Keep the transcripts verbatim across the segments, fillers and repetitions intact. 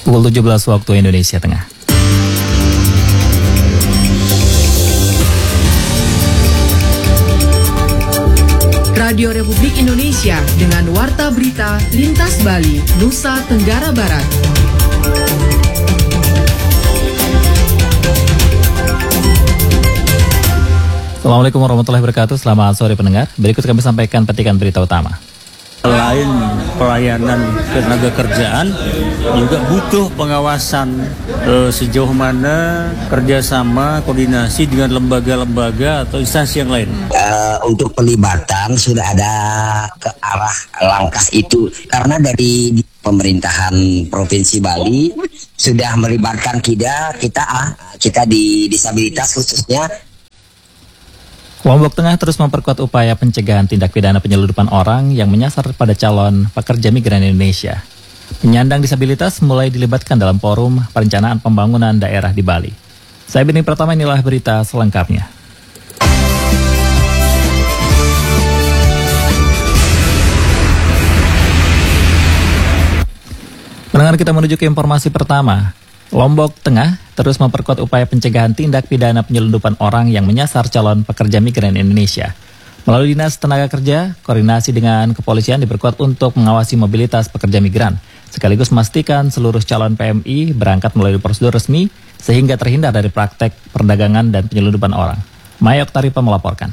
Pukul tujuh belas waktu Indonesia Tengah. Radio Republik Indonesia dengan Warta Berita Lintas Bali, Nusa Tenggara Barat. Assalamualaikum warahmatullahi wabarakatuh. Selamat sore pendengar. Berikut kami sampaikan petikan berita utama. Selain pelayanan tenaga kerjaan, juga butuh pengawasan eh, sejauh mana kerjasama koordinasi dengan lembaga-lembaga atau instansi yang lain. Uh, untuk pelibatan sudah ada ke arah langkah itu, karena dari pemerintahan Provinsi Bali sudah melibatkan kita kita ah, kita di disabilitas khususnya. Lombok Tengah terus memperkuat upaya pencegahan tindak pidana penyelundupan orang yang menyasar pada calon pekerja migran Indonesia. Penyandang disabilitas mulai dilibatkan dalam forum perencanaan pembangunan daerah di Bali. Saya Beni Pratama, inilah berita selengkapnya. Pendengar, kita menuju ke informasi pertama. Lombok Tengah terus memperkuat upaya pencegahan tindak pidana penyelundupan orang yang menyasar calon pekerja migran Indonesia. Melalui Dinas Tenaga Kerja, koordinasi dengan kepolisian diperkuat untuk mengawasi mobilitas pekerja migran, sekaligus memastikan seluruh calon P M I berangkat melalui prosedur resmi sehingga terhindar dari praktek perdagangan dan penyelundupan orang. Mayok Taripa melaporkan.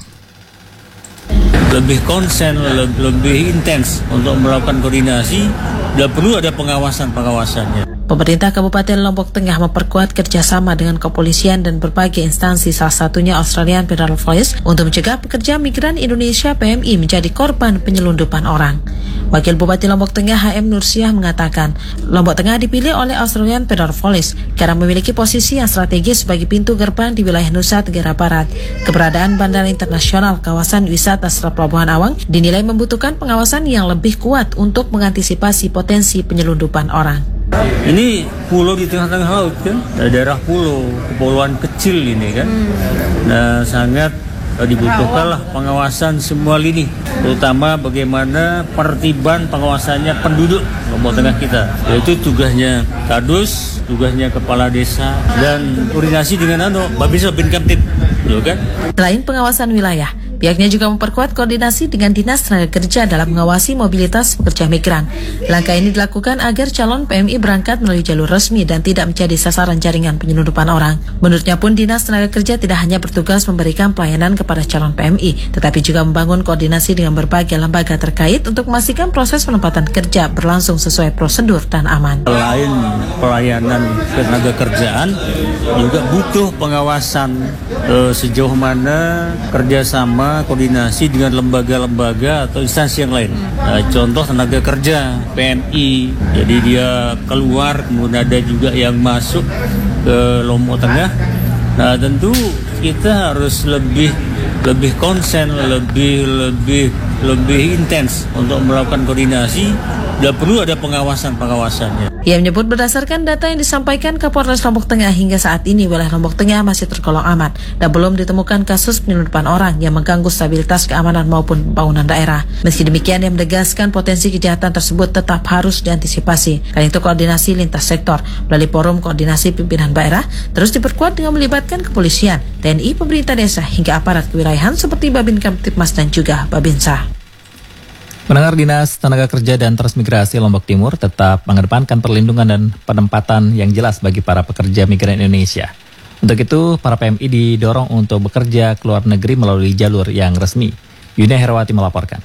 Lebih konsen, lebih, lebih intens untuk melakukan koordinasi, dan perlu ada pengawasan-pengawasannya. Pemerintah Kabupaten Lombok Tengah memperkuat kerjasama dengan kepolisian dan berbagai instansi, salah satunya Australian Federal Police, untuk mencegah pekerja migran Indonesia P M I menjadi korban penyelundupan orang. Wakil Bupati Lombok Tengah H M Nursiah mengatakan, Lombok Tengah dipilih oleh Australian Federal Police karena memiliki posisi yang strategis sebagai pintu gerbang di wilayah Nusa Tenggara Barat. Keberadaan Bandara Internasional kawasan wisata serta Pelabuhan Awang dinilai membutuhkan pengawasan yang lebih kuat untuk mengantisipasi potensi penyelundupan orang. Ini pulau di tengah-tengah laut kan, daerah pulau, kepulauan kecil ini kan. Nah, sangat dibutuhkanlah pengawasan semua lini, terutama bagaimana penertiban pengawasannya penduduk Lombok Tengah kita. Yaitu tugasnya Kadus, tugasnya Kepala Desa, dan koordinasi dengan anu Babinsa Binkamtib, kan? Selain pengawasan wilayah, pihaknya juga memperkuat koordinasi dengan Dinas Tenaga Kerja dalam mengawasi mobilitas pekerja migran. Langkah ini dilakukan agar calon P M I berangkat melalui jalur resmi dan tidak menjadi sasaran jaringan penyelundupan orang. Menurutnya pun Dinas Tenaga Kerja tidak hanya bertugas memberikan pelayanan kepada calon P M I, tetapi juga membangun koordinasi dengan berbagai lembaga terkait untuk memastikan proses penempatan kerja berlangsung sesuai prosedur dan aman. Selain pelayanan tenaga kerjaan, juga butuh pengawasan eh, sejauh mana kerjasama koordinasi dengan lembaga-lembaga atau instansi yang lain. Nah, contoh tenaga kerja P M I, jadi dia keluar, kemudian ada juga yang masuk ke Lombok Tengah. Nah, tentu kita harus lebih lebih konsen, lebih lebih lebih intens untuk melakukan koordinasi, dan perlu ada pengawasan-pengawasannya. Ia menyebut berdasarkan data yang disampaikan Kapolres Lombok Tengah hingga saat ini wilayah Lombok Tengah masih tergolong aman dan belum ditemukan kasus penyelundupan orang yang mengganggu stabilitas keamanan maupun pembangunan daerah. Meski demikian, ia menegaskan potensi kejahatan tersebut tetap harus diantisipasi. Karena itu koordinasi lintas sektor melalui forum koordinasi pimpinan daerah terus diperkuat dengan melibatkan kepolisian, T N I, pemerintah desa hingga aparat kewilayahan seperti Babin Kamtipmas dan juga Babinsa. Pendengar, Dinas Tenaga Kerja dan Transmigrasi Lombok Timur tetap mengedepankan perlindungan dan penempatan yang jelas bagi para pekerja migran Indonesia. Untuk itu, para P M I didorong untuk bekerja ke luar negeri melalui jalur yang resmi. Yunia Herawati melaporkan.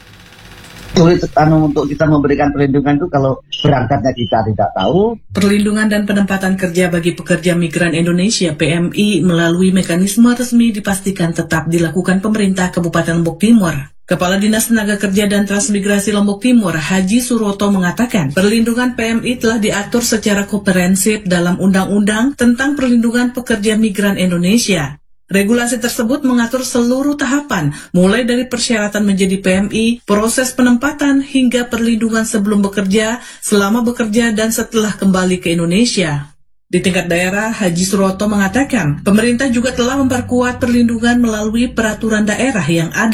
Sulit anu untuk kita memberikan perlindungan itu kalau berangkatnya kita tidak tahu. Perlindungan dan penempatan kerja bagi pekerja migran Indonesia P M I melalui mekanisme resmi dipastikan tetap dilakukan pemerintah Kabupaten Lombok Timur. Kepala Dinas Tenaga Kerja dan Transmigrasi Lombok Timur, Haji Suroto, mengatakan perlindungan P M I telah diatur secara komprehensif dalam Undang-Undang tentang Perlindungan Pekerja Migran Indonesia. Regulasi tersebut mengatur seluruh tahapan, mulai dari persyaratan menjadi P M I, proses penempatan, hingga perlindungan sebelum bekerja, selama bekerja, dan setelah kembali ke Indonesia. Di tingkat daerah, Haji Suroto mengatakan, pemerintah juga telah memperkuat perlindungan melalui peraturan daerah yang ada.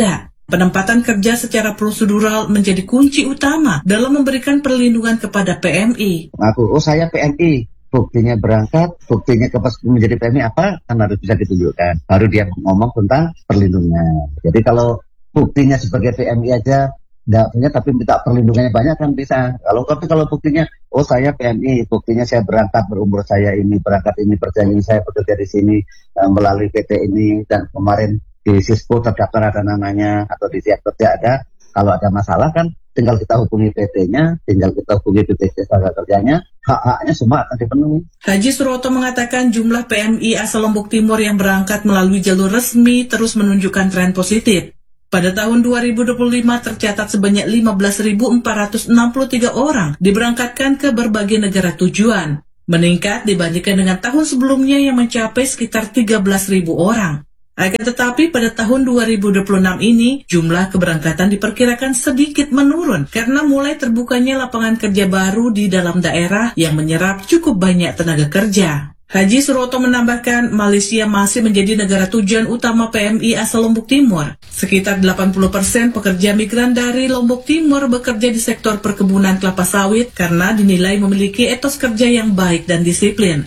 Penempatan kerja secara prosedural menjadi kunci utama dalam memberikan perlindungan kepada P M I. Aku, oh saya P M I, buktinya berangkat, buktinya kepas menjadi P M I apa, kan harus bisa ditunjukkan. Baru dia ngomong tentang perlindungan. Jadi kalau buktinya sebagai P M I aja nggak punya, tapi minta perlindungannya banyak kan bisa. Kalau tapi kalau buktinya, oh saya P M I, buktinya saya berangkat berumur saya ini, berangkat ini, perjalanan saya bekerja di sini uh, melalui P T ini, dan kemarin di Sispo terdaftar ada namanya, atau di siap kerja ada. Kalau ada masalah kan tinggal kita hubungi P T-nya, tinggal kita hubungi B P Js tenaga kerjanya, hak-haknya semua akan dipenuhi. Haji Suroto mengatakan jumlah P M I asal Lombok Timur yang berangkat melalui jalur resmi terus menunjukkan tren positif. Pada tahun dua ribu dua puluh lima tercatat sebanyak lima belas ribu empat ratus enam puluh tiga orang diberangkatkan ke berbagai negara tujuan, meningkat dibandingkan dengan tahun sebelumnya yang mencapai sekitar tiga belas ribu orang. Akan tetapi pada tahun dua ribu dua puluh enam ini jumlah keberangkatan diperkirakan sedikit menurun karena mulai terbukanya lapangan kerja baru di dalam daerah yang menyerap cukup banyak tenaga kerja. Haji Suroto menambahkan Malaysia masih menjadi negara tujuan utama P M I asal Lombok Timur. Sekitar delapan puluh persen pekerja migran dari Lombok Timur bekerja di sektor perkebunan kelapa sawit karena dinilai memiliki etos kerja yang baik dan disiplin.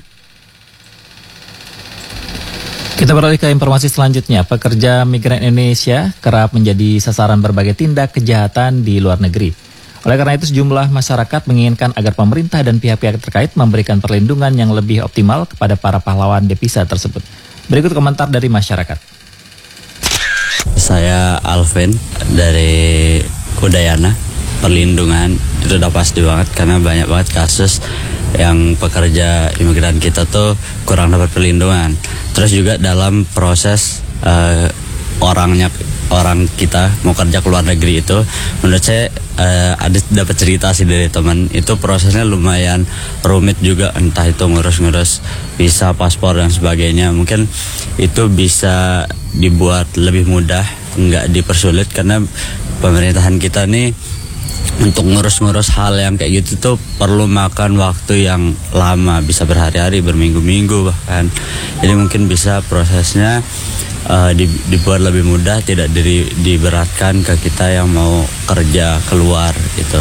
Kita beralih ke informasi selanjutnya. Pekerja migran Indonesia kerap menjadi sasaran berbagai tindak kejahatan di luar negeri. Oleh karena itu, sejumlah masyarakat menginginkan agar pemerintah dan pihak-pihak terkait memberikan perlindungan yang lebih optimal kepada para pahlawan devisa tersebut. Berikut komentar dari masyarakat. Saya Alvin dari Udayana. Perlindungan itu udah pasti banget karena banyak banget kasus yang pekerja imigran kita tuh kurang dapat perlindungan. Terus juga dalam proses uh, orangnya orang kita mau kerja ke luar negeri itu, menurut saya uh, ada dapat cerita sih dari teman, itu prosesnya lumayan rumit juga, entah itu ngurus-ngurus visa, paspor dan sebagainya. Mungkin itu bisa dibuat lebih mudah, nggak dipersulit, karena pemerintahan kita nih untuk ngurus-ngurus hal yang kayak gitu tuh perlu makan waktu yang lama, bisa berhari-hari, berminggu-minggu bahkan. Jadi mungkin bisa prosesnya uh, dibuat lebih mudah, tidak di, diberatkan ke kita yang mau kerja keluar gitu.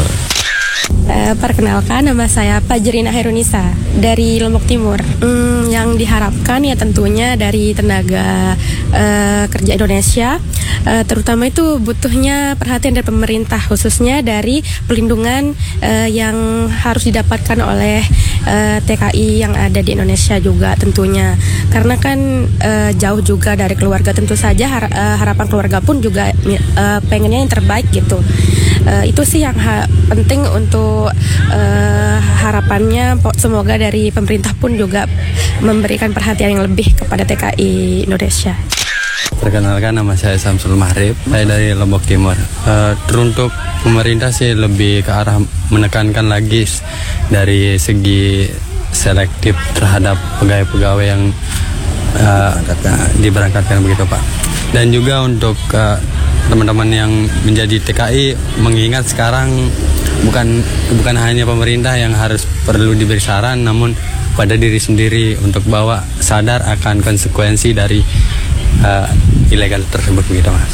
Uh, perkenalkan, nama saya Fajrina Herunisa dari Lombok Timur. Hmm, yang diharapkan ya tentunya dari tenaga uh, kerja Indonesia, uh, terutama itu butuhnya perhatian dari pemerintah, khususnya dari pelindungan uh, yang harus didapatkan oleh uh, T K I yang ada di Indonesia juga tentunya. Karena kan uh, jauh juga dari keluarga, tentu saja har- uh, harapan keluarga pun juga uh, pengennya yang terbaik gitu. Uh, itu sih yang ha- penting untuk uh, harapannya, semoga dari pemerintah pun juga memberikan perhatian yang lebih kepada T K I Indonesia. Perkenalkan, nama saya Samsul Mahrib, saya dari Lombok Timur. Uh, teruntuk pemerintah sih lebih ke arah menekankan lagi dari segi selektif terhadap pegawai-pegawai yang uh, diberangkatkan begitu Pak. Dan juga untuk uh, teman-teman yang menjadi T K I, mengingat sekarang bukan bukan hanya pemerintah yang harus perlu diberi saran, namun pada diri sendiri untuk bawa sadar akan konsekuensi dari uh, ilegal tersebut begitu Mas.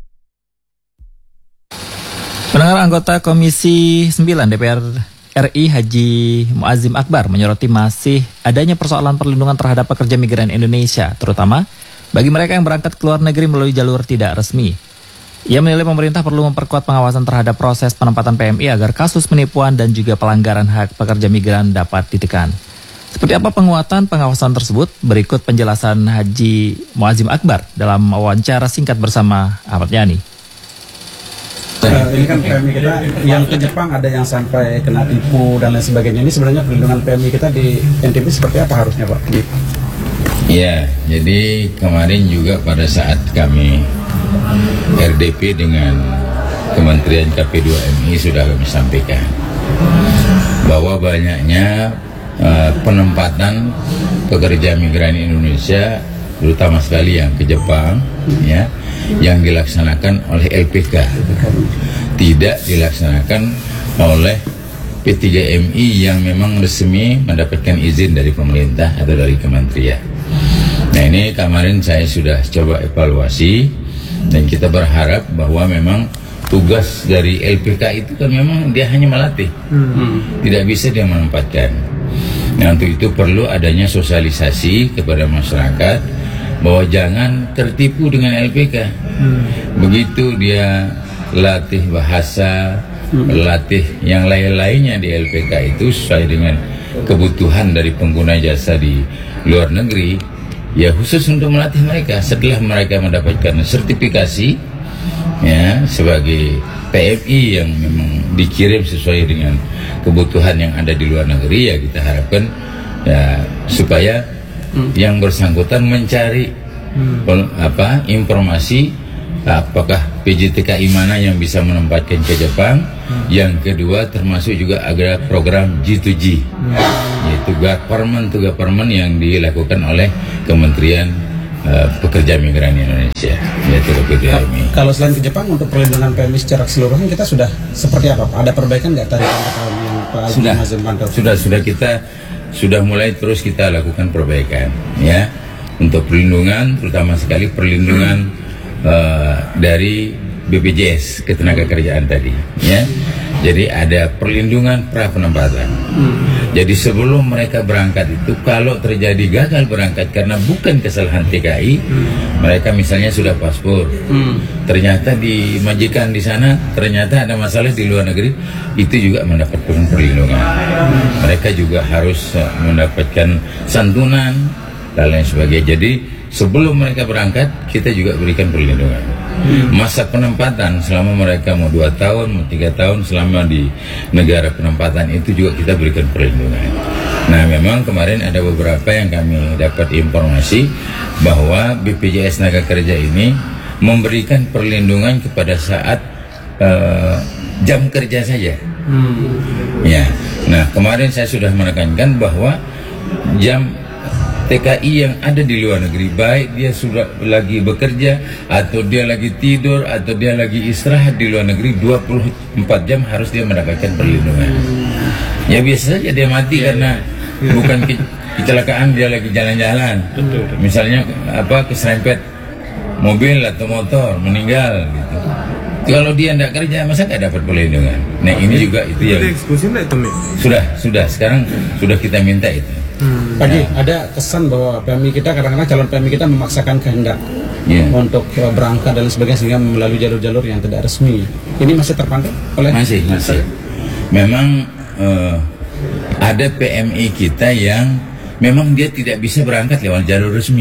Pendengar, anggota Komisi sembilan D P R R I Haji Muazzim Akbar menyoroti masih adanya persoalan perlindungan terhadap pekerja migran Indonesia, terutama bagi mereka yang berangkat ke luar negeri melalui jalur tidak resmi. Ia menilai pemerintah perlu memperkuat pengawasan terhadap proses penempatan P M I agar kasus penipuan dan juga pelanggaran hak pekerja migran dapat ditekan. Seperti apa penguatan pengawasan tersebut? Berikut penjelasan Haji Muazzim Akbar dalam wawancara singkat bersama Ahmad Yani. Uh, ini kan P M I kita yang ke Jepang ada yang sampai kena tipu dan lain sebagainya. Ini sebenarnya perlindungan P M I kita di N T B seperti apa harusnya Pak? Ya, jadi kemarin juga pada saat kami R D P dengan Kementerian K P dua M I sudah kami sampaikan bahwa banyaknya uh, penempatan pekerja migran Indonesia, terutama sekali yang ke Jepang, ya, yang dilaksanakan oleh L P K, tidak dilaksanakan oleh P tiga M I yang memang resmi mendapatkan izin dari pemerintah atau dari kementerian. Nah, ini kemarin saya sudah coba evaluasi Dan kita berharap bahwa memang tugas dari L P K itu kan memang dia hanya melatih, hmm. tidak bisa dia menempatkan. Nah, untuk itu perlu adanya sosialisasi kepada masyarakat bahwa jangan tertipu dengan L P K. Hmm. Begitu dia latih bahasa, hmm. latih yang lain-lainnya di L P K itu sesuai dengan kebutuhan dari pengguna jasa di luar negeri, ya khusus untuk melatih mereka. Setelah mereka mendapatkan sertifikasi ya sebagai P M I yang memang dikirim sesuai dengan kebutuhan yang ada di luar negeri, ya kita harapkan ya supaya hmm. yang bersangkutan mencari hmm. apa informasi apakah P J T K I mana yang bisa menempatkan ke Jepang. hmm. Yang kedua termasuk juga ada program G dua G, hmm. yaitu government to government yang dilakukan oleh Kementerian Uh, pekerja migran Indonesia, yaitu P P M I. Kalau selain ke Jepang, untuk perlindungan P M I secara keseluruhan kita sudah seperti apa? Ada perbaikan nggak tadi yang Pak sudah, sudah, sudah kita sudah mulai terus kita lakukan perbaikan, ya, untuk perlindungan, terutama sekali perlindungan hmm. uh, dari B P J S ketenagakerjaan tadi, ya. Jadi ada perlindungan pra penempatan. Hmm. Jadi sebelum mereka berangkat itu, kalau terjadi gagal berangkat karena bukan kesalahan T K I, hmm. mereka misalnya sudah paspor, hmm. ternyata di majikan di sana ternyata ada masalah di luar negeri, itu juga mendapatkan perlindungan. Hmm. Mereka juga harus mendapatkan santunan dan lain sebagainya. Jadi sebelum mereka berangkat, kita juga berikan perlindungan. Hmm. Masa penempatan selama mereka mau dua tahun, mau tiga tahun, selama di negara penempatan itu juga kita berikan perlindungan. Nah, memang kemarin ada beberapa yang kami dapat informasi bahwa B P J S Tenaga Kerja ini memberikan perlindungan kepada saat uh, jam kerja saja. Hmm. Ya, nah kemarin saya sudah menekankan bahwa jam T K I yang ada di luar negeri, baik dia sudah lagi bekerja atau dia lagi tidur atau dia lagi istirahat di luar negeri, dua puluh empat jam harus dia mendapatkan perlindungan. Ya biasa saja dia mati ya, karena ya. bukan ke kecelakaan, dia lagi jalan-jalan, misalnya apa keserempet mobil atau motor, meninggal gitu. Kalau dia tidak kerja, masa nggak dapat perlindungan? Nah ini juga itu yang sudah sudah sekarang sudah kita minta itu. Hmm. Pak Ji, ada kesan bahwa P M I kita kadang-kadang calon P M I kita memaksakan kehendak yeah. untuk uh, berangkat dan sebagainya sehingga melalui jalur-jalur yang tidak resmi. Ini masih terpantau oleh? Masih, masih. Memang uh, ada P M I kita yang memang dia tidak bisa berangkat lewat jalur resmi.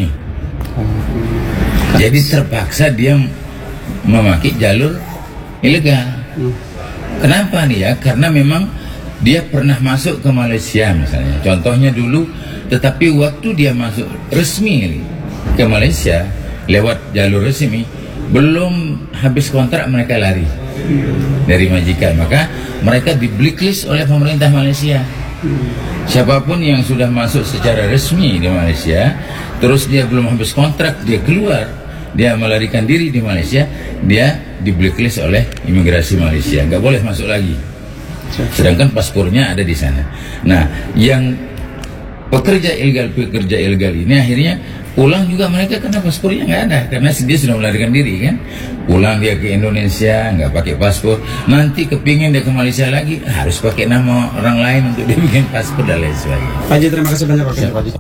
Hmm. Jadi terpaksa dia memakai jalur ilegal. Hmm. Kenapa nih ya? Karena memang dia pernah masuk ke Malaysia misalnya, contohnya dulu, tetapi waktu dia masuk resmi ke Malaysia lewat jalur resmi, belum habis kontrak mereka lari dari majikan, maka mereka di blacklist oleh pemerintah Malaysia. Siapapun yang sudah masuk secara resmi di Malaysia, terus dia belum habis kontrak, dia keluar, dia melarikan diri di Malaysia, dia di blacklist oleh imigrasi Malaysia, nggak boleh masuk lagi. Sedangkan paspornya ada di sana. Nah, yang pekerja ilegal pekerja ilegal ini akhirnya pulang juga mereka karena paspornya nggak ada, karena dia sudah melarikan diri kan. Pulang dia ke Indonesia nggak pakai paspor, nanti kepingin dia ke Malaysia lagi harus pakai nama orang lain untuk dia bikin paspor dan lain sebagainya. Pak Ji, terima kasih banyak Pak Ji.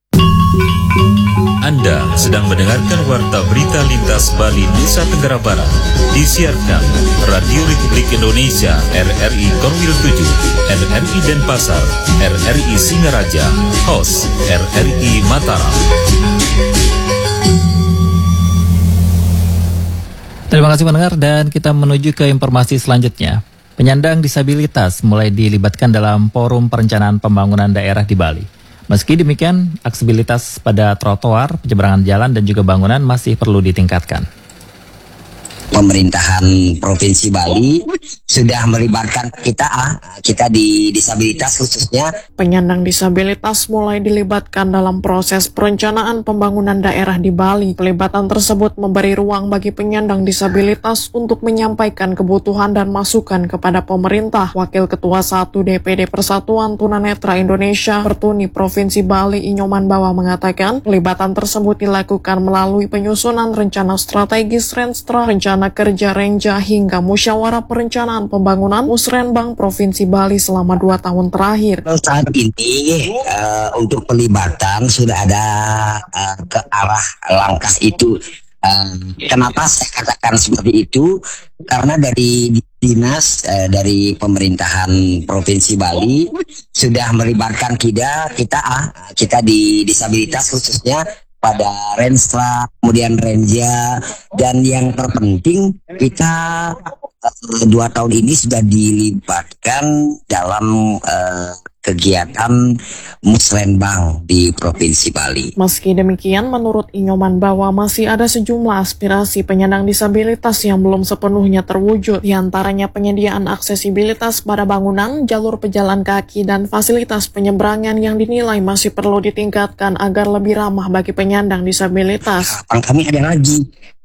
Anda sedang mendengarkan Warta Berita Lintas Bali Nusa Tenggara Barat, disiarkan Radio Republik Indonesia R R I Korwil tujuh, R R I Denpasar, R R I Singaraja, host R R I Mataram. Terima kasih pendengar, dan kita menuju ke informasi selanjutnya. Penyandang disabilitas mulai dilibatkan dalam forum perencanaan pembangunan daerah di Bali. Meski demikian, aksesibilitas pada trotoar, penyeberangan jalan, dan juga bangunan masih perlu ditingkatkan. pemerintahan Provinsi Bali sudah melibatkan kita ah, kita di disabilitas khususnya. Penyandang disabilitas mulai dilibatkan dalam proses perencanaan pembangunan daerah di Bali. Pelibatan tersebut memberi ruang bagi penyandang disabilitas untuk menyampaikan kebutuhan dan masukan kepada pemerintah. Wakil Ketua satu D P D Persatuan Tunanetra Indonesia Pertuni Provinsi Bali Inyoman Bawa mengatakan pelibatan tersebut dilakukan melalui penyusunan rencana strategis Renstra, rencana kerja Renja hingga musyawarah perencanaan pembangunan Musrenbang Provinsi Bali selama dua tahun terakhir. Saat ini uh, untuk pelibatan sudah ada uh, ke arah langkah itu. Uh, kenapa saya katakan seperti itu? Karena dari dinas uh, dari pemerintahan Provinsi Bali sudah melibatkan kita kita ah, kita di disabilitas khususnya pada Renstra, kemudian Renja, dan yang terpenting kita uh, dua tahun ini sudah dilibatkan dalam uh, kegiatan Musrenbang di Provinsi Bali. Meski demikian, menurut Inyoman Bawa masih ada sejumlah aspirasi penyandang disabilitas yang belum sepenuhnya terwujud, di antaranya penyediaan aksesibilitas pada bangunan, jalur pejalan kaki, dan fasilitas penyeberangan yang dinilai masih perlu ditingkatkan agar lebih ramah bagi penyandang disabilitas. Harapan kami ada lagi,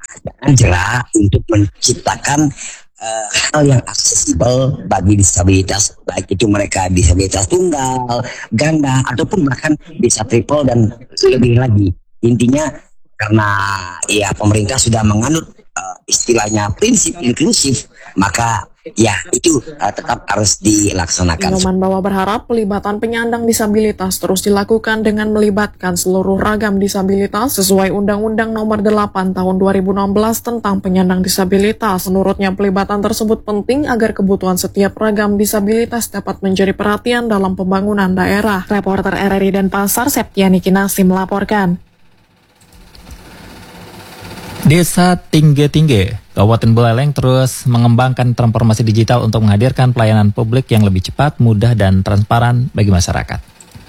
adalah untuk menciptakan Uh, hal yang aksesibel bagi disabilitas, baik itu mereka disabilitas tunggal, ganda, ataupun bahkan bisa triple dan lebih lagi. Intinya karena ya pemerintah sudah menganut uh, istilahnya prinsip inklusif, maka ya itu uh, tetap harus dilaksanakan. Inyoman Bawa berharap pelibatan penyandang disabilitas terus dilakukan dengan melibatkan seluruh ragam disabilitas sesuai Undang-Undang Nomor delapan Tahun dua ribu enam belas tentang penyandang disabilitas. Menurutnya pelibatan tersebut penting agar kebutuhan setiap ragam disabilitas dapat menjadi perhatian dalam pembangunan daerah. Reporter R R I Denpasar Septiani Kinasi melaporkan. Desa Tingge-Tingge, Kabupaten Buleleng terus mengembangkan transformasi digital untuk menghadirkan pelayanan publik yang lebih cepat, mudah, dan transparan bagi masyarakat.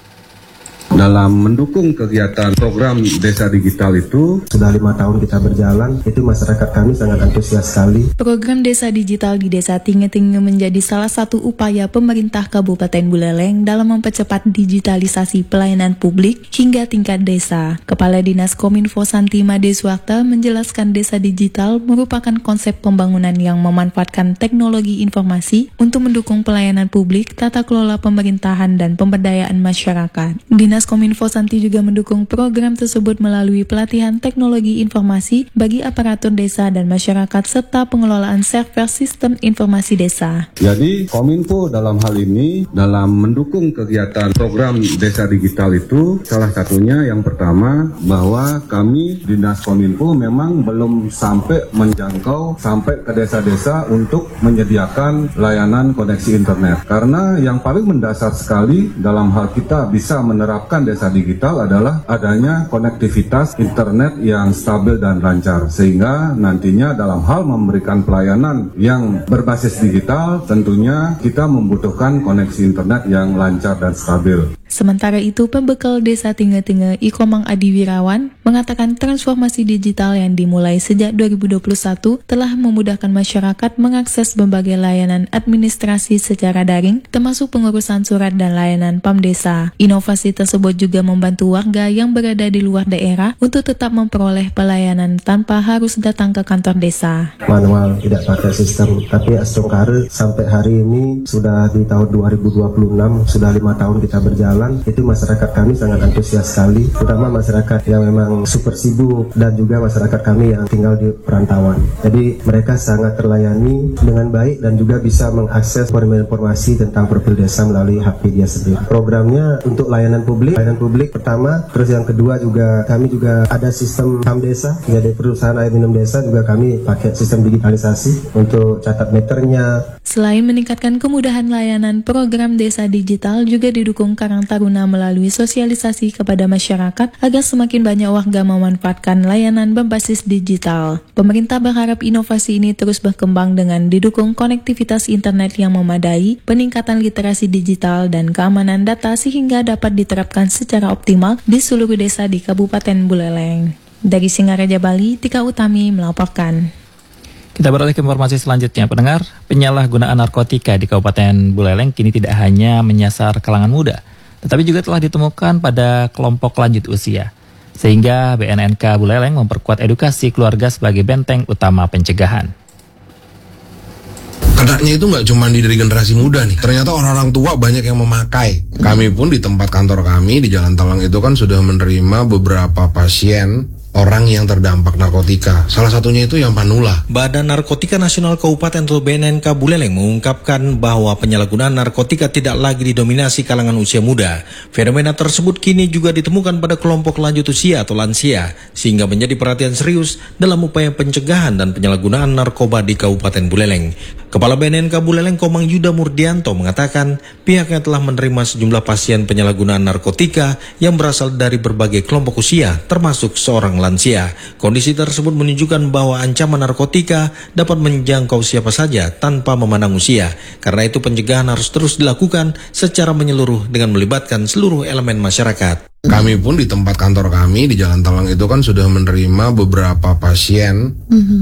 Dalam mendukung kegiatan program Desa Digital itu, sudah lima tahun kita berjalan, itu masyarakat kami sangat antusias sekali. Program Desa Digital di Desa Tingge-Tingge menjadi salah satu upaya pemerintah Kabupaten Buleleng dalam mempercepat digitalisasi pelayanan publik hingga tingkat desa. Kepala Dinas Kominfo Santi Madeswakta menjelaskan Desa Digital merupakan konsep pembangunan yang memanfaatkan teknologi informasi untuk mendukung pelayanan publik, tata kelola pemerintahan, dan pemberdayaan masyarakat. Dinas Kominfo Santi juga mendukung program tersebut melalui pelatihan teknologi informasi bagi aparatur desa dan masyarakat serta pengelolaan server sistem informasi desa. Jadi Kominfo dalam hal ini dalam mendukung kegiatan program Desa Digital itu salah satunya yang pertama bahwa kami Dinas Kominfo memang belum sampai menjangkau sampai ke desa-desa untuk menyediakan layanan koneksi internet. Karena yang paling mendasar sekali dalam hal kita bisa menerapkan Desa Digital adalah adanya konektivitas internet yang stabil dan lancar, sehingga nantinya dalam hal memberikan pelayanan yang berbasis digital tentunya kita membutuhkan koneksi internet yang lancar dan stabil. Sementara itu, pembekal Desa Tingge-Tingge Ikomang Adi Wirawan mengatakan transformasi digital yang dimulai sejak dua ribu dua puluh satu telah memudahkan masyarakat mengakses berbagai layanan administrasi secara daring, termasuk pengurusan surat dan layanan P A M Desa. Inovasi tersebut juga membantu warga yang berada di luar daerah untuk tetap memperoleh pelayanan tanpa harus datang ke kantor desa. Manual, tidak pakai sistem, tapi Astongkare sampai hari ini sudah di tahun dua ribu dua puluh enam, sudah lima tahun kita berjalan. Itu masyarakat kami sangat antusias sekali, terutama masyarakat yang memang super sibuk dan juga masyarakat kami yang tinggal di perantauan. Jadi mereka sangat terlayani dengan baik dan juga bisa mengakses informasi tentang profil desa melalui H P dia sendiri. Programnya untuk layanan publik, layanan publik pertama, terus yang kedua juga kami juga ada sistem P A M Desa, jadi perusahaan air minum desa juga kami pakai sistem digitalisasi untuk catat meternya. Selain meningkatkan kemudahan layanan, program Desa Digital juga didukung Karang Taruna melalui sosialisasi kepada masyarakat agar semakin banyak warga memanfaatkan layanan berbasis digital. Pemerintah berharap inovasi ini terus berkembang dengan didukung konektivitas internet yang memadai, peningkatan literasi digital, dan keamanan data sehingga dapat diterapkan secara optimal di seluruh desa di Kabupaten Buleleng. Dari Singaraja, Bali, Tika Utami melaporkan. Kita beralih ke informasi selanjutnya, pendengar. Penyalahgunaan narkotika di Kabupaten Buleleng kini tidak hanya menyasar kalangan muda, tetapi juga telah ditemukan pada kelompok lanjut usia. Sehingga B N N K Buleleng memperkuat edukasi keluarga sebagai benteng utama pencegahan. Kenaknya itu nggak cuma di dari generasi muda nih, ternyata orang-orang tua banyak yang memakai. Kami pun di tempat kantor kami di Jalan Talang itu kan sudah menerima beberapa pasien orang yang terdampak narkotika. Salah satunya itu yang Panula. Badan Narkotika Nasional Kabupaten atau B N N K Buleleng mengungkapkan bahwa penyalahgunaan narkotika tidak lagi didominasi kalangan usia muda. Fenomena tersebut kini juga ditemukan pada kelompok lanjut usia atau lansia, sehingga menjadi perhatian serius dalam upaya pencegahan dan penyalahgunaan narkoba di Kabupaten Buleleng. Kepala B N N K Buleleng Komang Yuda Murdianto mengatakan pihaknya telah menerima sejumlah pasien penyalahgunaan narkotika yang berasal dari berbagai kelompok usia, termasuk seorang lansia. Kondisi tersebut menunjukkan bahwa ancaman narkotika dapat menjangkau siapa saja tanpa memandang usia. Karena itu pencegahan harus terus dilakukan secara menyeluruh dengan melibatkan seluruh elemen masyarakat. Kami pun di tempat kantor kami di Jalan Talang itu kan sudah menerima beberapa pasien mm-hmm.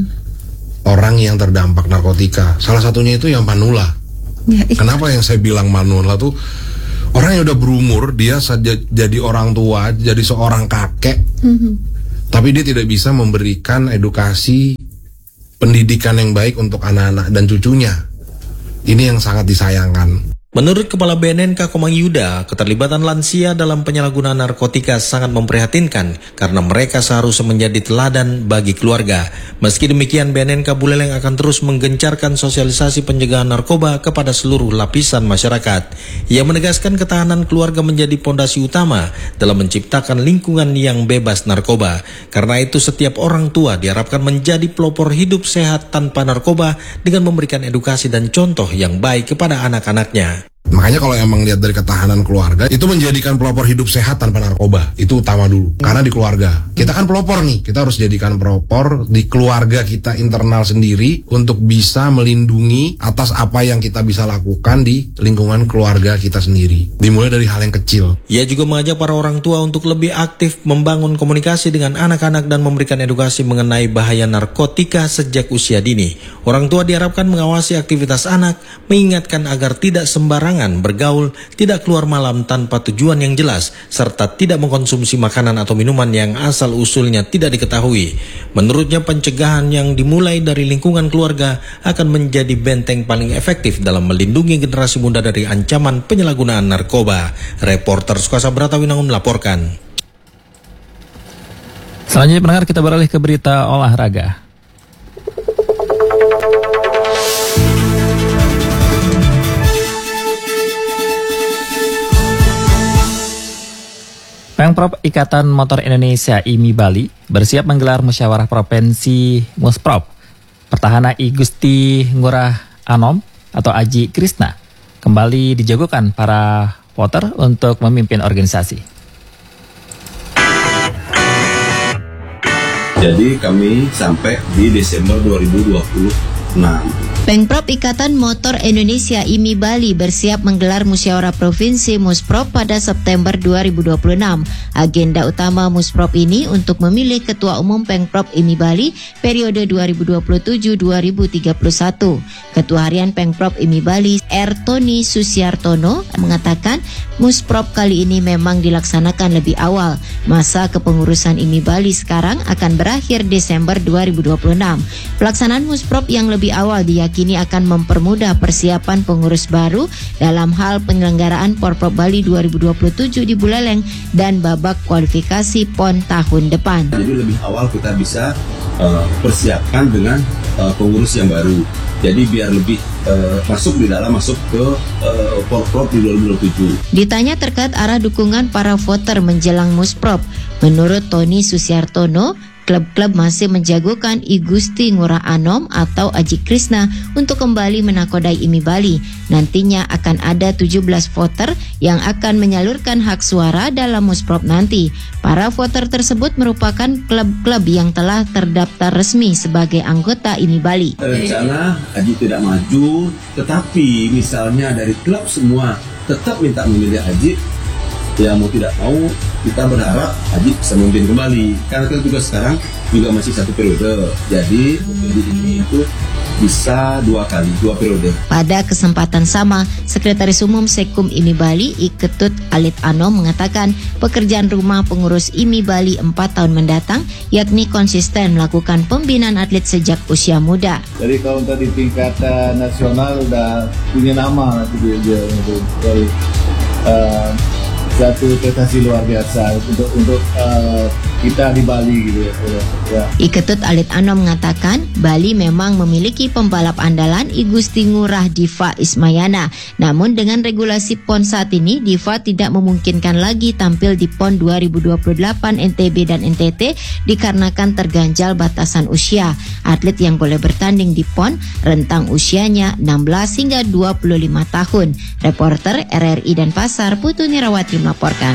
orang yang terdampak narkotika. Salah satunya itu yang Panula. Ya, kenapa yang saya bilang Panula tuh orang yang udah berumur, dia saja jadi orang tua, jadi seorang kakek. Mm-hmm. Tapi dia tidak bisa memberikan edukasi pendidikan yang baik untuk anak-anak dan cucunya. Ini yang sangat disayangkan. Menurut Kepala B N N K Komang Yuda, keterlibatan lansia dalam penyalahgunaan narkotika sangat memprihatinkan karena mereka seharusnya menjadi teladan bagi keluarga. Meski demikian, B N N K Buleleng akan terus menggencarkan sosialisasi pencegahan narkoba kepada seluruh lapisan masyarakat. Ia menegaskan ketahanan keluarga menjadi pondasi utama dalam menciptakan lingkungan yang bebas narkoba. Karena itu setiap orang tua diharapkan menjadi pelopor hidup sehat tanpa narkoba dengan memberikan edukasi dan contoh yang baik kepada anak-anaknya. Makanya kalau emang lihat dari ketahanan keluarga, itu menjadikan pelopor hidup sehat tanpa narkoba. Itu utama dulu. Karena di keluarga, kita kan pelopor nih. Kita harus jadikan pelopor di keluarga kita internal sendiri untuk bisa melindungi atas apa yang kita bisa lakukan di lingkungan keluarga kita sendiri. Dimulai dari hal yang kecil. Ia juga mengajak para orang tua untuk lebih aktif membangun komunikasi dengan anak-anak dan memberikan edukasi mengenai bahaya narkotika sejak usia dini. Orang tua diharapkan mengawasi aktivitas anak, mengingatkan agar tidak sembarangan bergaul, tidak keluar malam tanpa tujuan yang jelas, serta tidak mengkonsumsi makanan atau minuman yang asal-usulnya tidak diketahui. Menurutnya, pencegahan yang dimulai dari lingkungan keluarga akan menjadi benteng paling efektif dalam melindungi generasi muda dari ancaman penyalahgunaan narkoba. Reporter Sukasa Bratawinangun melaporkan. Selanjutnya pendengar, kita beralih ke berita olahraga. Pemprov Ikatan Motor Indonesia I M I Bali bersiap menggelar musyawarah provinsi Musprop. Pertahanan I Gusti Ngurah Anom atau Aji Krisna kembali dijagokan para voter untuk memimpin organisasi. Jadi kami sampai di Desember dua ribu dua puluh enam. Pemprov Ikatan Motor Indonesia I M I Bali bersiap menggelar musyawarah provinsi Musprop pada September dua ribu dua puluh enam. Agenda utama Musprop ini untuk memilih Ketua Umum Pemprov I M I Bali periode dua ribu dua puluh tujuh sampai dua ribu tiga puluh satu. Ketua Harian Pemprov I M I Bali R. Tony Susiartono mengatakan Musprop kali ini memang dilaksanakan lebih awal. Masa kepengurusan I M I Bali sekarang akan berakhir Desember dua ribu dua puluh enam. Pelaksanaan Musprop yang lebih awal diyakini akan mempermudah persiapan pengurus baru dalam hal penyelenggaraan Porprov Bali dua ribu dua puluh tujuh di Buleleng dan babak kualifikasi P O N tahun depan. Jadi lebih awal kita bisa uh, persiapkan dengan uh, pengurus yang baru. Jadi biar lebih uh, masuk di dalam masuk ke uh, Porprov di dua ribu dua puluh tujuh. Ditanya terkait arah dukungan para voter menjelang Musprop, menurut Tony Susiartono, klub-klub masih menjagokan I Gusti Ngurah Anom atau Aji Krisna untuk kembali menakodai I M I Bali. Nantinya akan ada tujuh belas voter yang akan menyalurkan hak suara dalam Musprop nanti. Para voter tersebut merupakan klub-klub yang telah terdaftar resmi sebagai anggota I M I Bali. Rencana Aji tidak maju, tetapi misalnya dari klub semua tetap minta memilih Aji, ya mau tidak mau kita berharap Aji bisa memimpin kembali. Karena kita juga sekarang juga masih satu periode. Jadi ini itu bisa dua kali, dua periode. Pada kesempatan sama, Sekretaris Umum Sekum I M I Bali, I Ketut Alit Anom mengatakan pekerjaan rumah pengurus I M I Bali empat tahun mendatang, yakni konsisten melakukan pembinaan atlet sejak usia muda. Jadi kalau untuk di tingkat uh, nasional udah punya nama nanti dia, dia untuk uh, satu prestasi luar biasa untuk untuk uh, kita di Bali gitu ya. ya. I Ketut Alit Anom mengatakan Bali memang memiliki pembalap andalan I Gusti Ngurah Diva Ismayana. Namun dengan regulasi P O N saat ini, Diva tidak memungkinkan lagi tampil di P O N dua ribu dua puluh delapan N T B dan N T T dikarenakan terganjal batasan usia. Atlet yang boleh bertanding di P O N rentang usianya enam belas hingga dua puluh lima tahun. Reporter R R I Denpasar Putu Nirawati melaporkan.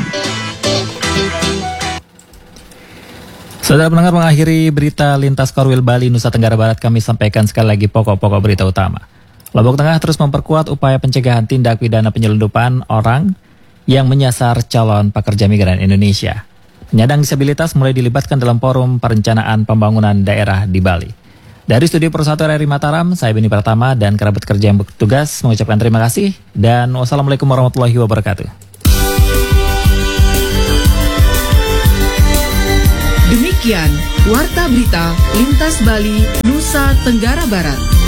Saudara pendengar, mengakhiri berita lintas Korwil Bali Nusa Tenggara Barat, kami sampaikan sekali lagi pokok-pokok berita utama. Lombok Tengah terus memperkuat upaya pencegahan tindak pidana penyelundupan orang yang menyasar calon pekerja migran Indonesia. Penyandang disabilitas mulai dilibatkan dalam forum perencanaan pembangunan daerah di Bali. Dari Studio Persatu R R I Mataram, saya Beni Pratama dan kerabat kerja yang bertugas mengucapkan terima kasih dan wassalamualaikum warahmatullahi wabarakatuh. Demikian Warta Berita Lintas Bali, Nusa Tenggara Barat.